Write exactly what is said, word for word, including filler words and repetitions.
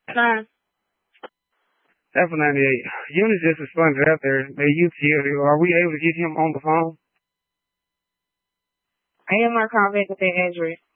Nine. Alpha ninety-eight. Eunice just responded out there. They U T L. Are we able to get him on the phone? I am my call back with that address.